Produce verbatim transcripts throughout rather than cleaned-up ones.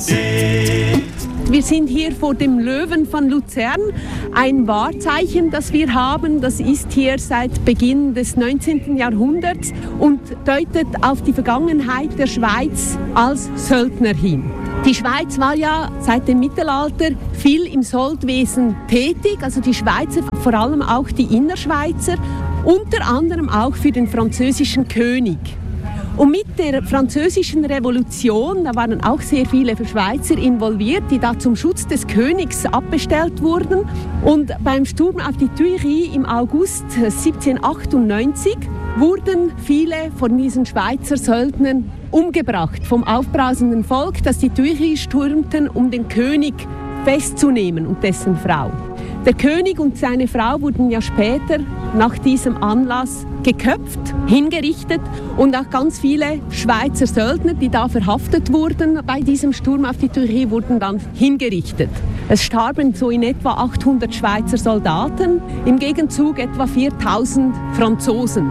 Wir sind hier vor dem Löwen von Luzern. Ein Wahrzeichen, das wir haben, das ist hier seit Beginn des neunzehnten Jahrhunderts und deutet auf die Vergangenheit der Schweiz als Söldner hin. Die Schweiz war ja seit dem Mittelalter viel im Soldwesen tätig, also die Schweizer, vor allem auch die Innerschweizer, unter anderem auch für den französischen König. Und mit der französischen Revolution, da waren auch sehr viele Schweizer involviert, die da zum Schutz des Königs abbestellt wurden. Und beim Sturm auf die Tuileries im August siebzehnhundertachtundneunzig wurden viele von diesen Schweizer Söldnern umgebracht vom aufbrausenden Volk, das die Tuileries stürmten, um den König festzunehmen und dessen Frau. Der König und seine Frau wurden ja später nach diesem Anlass geköpft, hingerichtet und auch ganz viele Schweizer Söldner, die da verhaftet wurden bei diesem Sturm auf die Tuileries, wurden dann hingerichtet. Es starben so in etwa achthundert Schweizer Soldaten, im Gegenzug etwa viertausend Franzosen.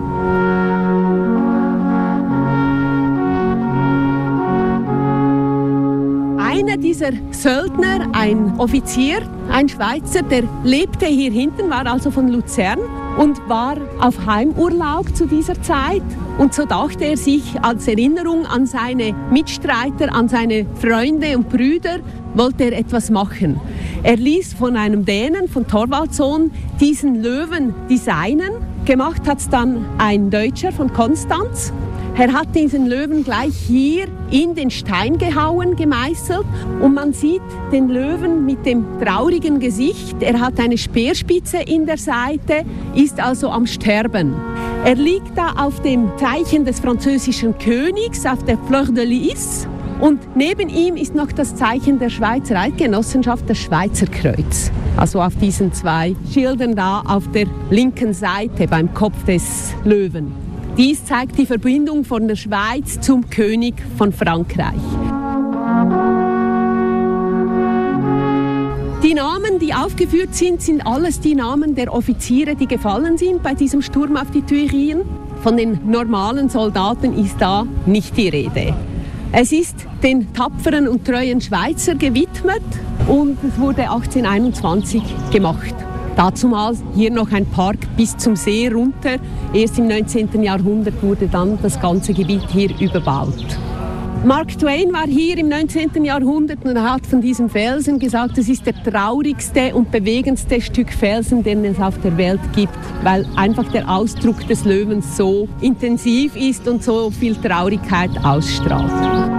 Einer dieser Söldner, ein Offizier, ein Schweizer, der lebte hier hinten, war also von Luzern und war auf Heimurlaub zu dieser Zeit. Und so dachte er sich als Erinnerung an seine Mitstreiter, an seine Freunde und Brüder, wollte er etwas machen. Er ließ von einem Dänen, von Thorvaldsson, diesen Löwen designen. Gemacht hat es dann ein Deutscher von Konstanz. Er hat diesen Löwen gleich hier in den Stein gehauen, gemeißelt und man sieht den Löwen mit dem traurigen Gesicht. Er hat eine Speerspitze in der Seite, ist also am Sterben. Er liegt da auf dem Zeichen des französischen Königs, auf der Fleur de Lys. Und neben ihm ist noch das Zeichen der Schweizer Eidgenossenschaft, das Schweizer Kreuz. Also auf diesen zwei Schildern da auf der linken Seite beim Kopf des Löwen. Dies zeigt die Verbindung von der Schweiz zum König von Frankreich. Die Namen, die aufgeführt sind, sind alles die Namen der Offiziere, die gefallen sind bei diesem Sturm auf die Tuileries. Von den normalen Soldaten ist da nicht die Rede. Es ist den tapferen und treuen Schweizer gewidmet und es wurde achtzehnhunderteinundzwanzig gemacht. Dazumals hier noch ein Park bis zum See runter. Erst im neunzehnten Jahrhundert wurde dann das ganze Gebiet hier überbaut. Mark Twain war hier im neunzehnten Jahrhundert und er hat von diesem Felsen gesagt, es ist der traurigste und bewegendste Stück Felsen, den es auf der Welt gibt, weil einfach der Ausdruck des Löwens so intensiv ist und so viel Traurigkeit ausstrahlt.